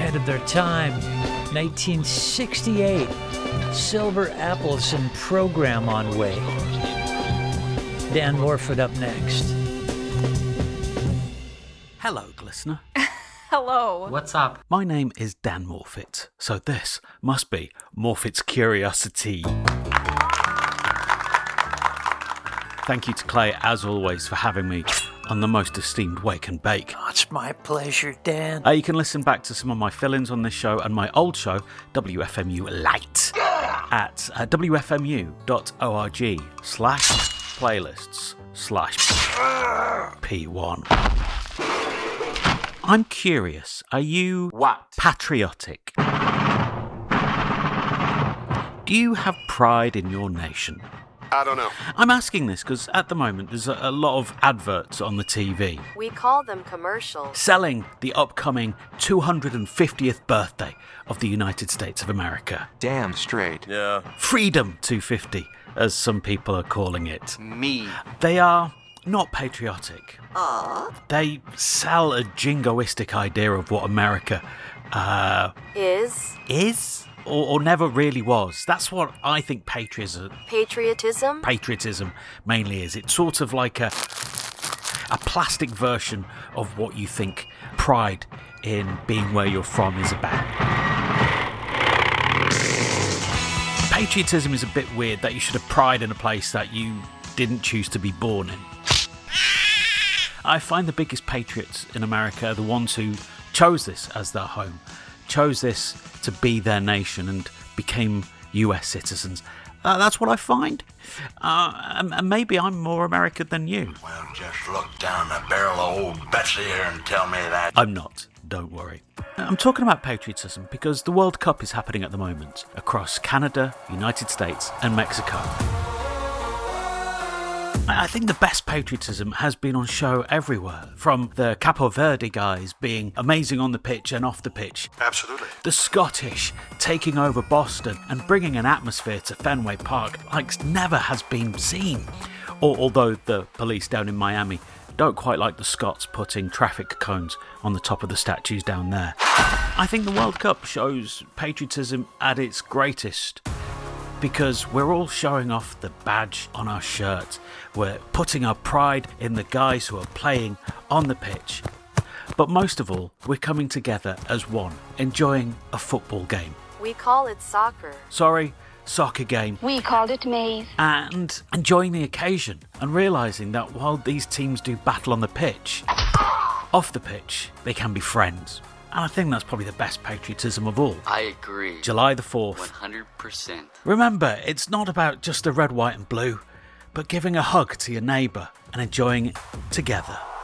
ahead of their time. 1968, Silver Appleton program on way. Dan Morfitt up next. Hello, listener. Hello. What's up? My name is Dan Morfitt, so this must be Morfitt's Curiosity. Thank you to Clay, as always, for having me on the most esteemed Wake and Bake. Oh, it's my pleasure, Dan. You can listen back to some of my fill-ins on this show and my old show, WFMU Lite, at wfmu.org/playlists/P1. I'm curious, are you patriotic? Do you have pride in your nation? I don't know. I'm asking this because at the moment there's a lot of adverts on the TV We call them commercials. selling the upcoming 250th birthday of the United States of America. Damn straight. Yeah. Freedom 250, as some people are calling it. Me. They are not patriotic. They sell a jingoistic idea of what America is or never really was. That's what I think Patriotism? patriotism mainly is. It's sort of like a plastic version of what you think pride in being where you're from is about. Patriotism is a bit weird, that you should have pride in a place that you didn't choose to be born in. I find the biggest patriots in America are the ones who chose this as their home, chose this to be their nation and became US citizens. That's what I find. And maybe I'm more American than you. Well, just look down the barrel of old Betsy here and tell me that. I'm not, don't worry. I'm talking about patriotism because the World Cup is happening at the moment across Canada, United States and Mexico. I think the best patriotism has been on show everywhere, from the Capo Verde guys being amazing on the pitch and off the pitch. Absolutely. The Scottish taking over Boston and bringing an atmosphere to Fenway Park like never has been seen. Although the police down in Miami don't quite like the Scots putting traffic cones on the top of the statues down there. I think the World Cup shows patriotism at its greatest, because we're all showing off the badge on our shirt. We're putting our pride in the guys who are playing on the pitch. But most of all, we're coming together as one, enjoying a football game. We call it soccer. Sorry, soccer game. We called it maize. And enjoying the occasion and realising that while these teams do battle on the pitch, off the pitch, they can be friends. And I think that's probably the best patriotism of all. I agree. July the 4th. 100%. Remember, it's not about just the red, white and blue, but giving a hug to your neighbour and enjoying it together.